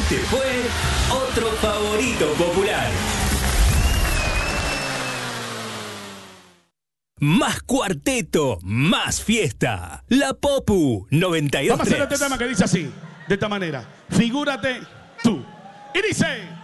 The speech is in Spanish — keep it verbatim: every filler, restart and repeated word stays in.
Este fue otro favorito popular. Más cuarteto, más fiesta. La Popu noventa y dos. Vamos a hacer este tema que dice así, de esta manera. Figúrate tú. Y dice...